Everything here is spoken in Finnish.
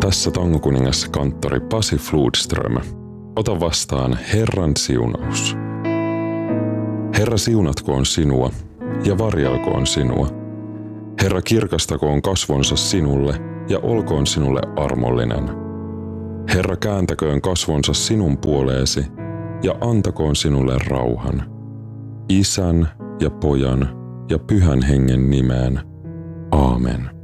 Tässä tangokuningas kanttori Pasi Flodström. Ota vastaan Herran siunaus. Herra siunatkoon sinua ja varjelkoon sinua. Herra kirkastakoon kasvonsa sinulle ja olkoon sinulle armollinen. Herra kääntäköön kasvonsa sinun puoleesi ja antakoon sinulle rauhan. Isän ja Pojan ja Pyhän Hengen nimeen. Aamen.